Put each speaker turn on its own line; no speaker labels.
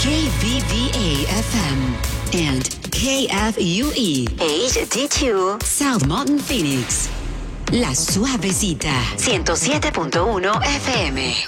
KBVA FM and KFUE HD2 South Mountain Phoenix. La Suavecita 107.1 FM.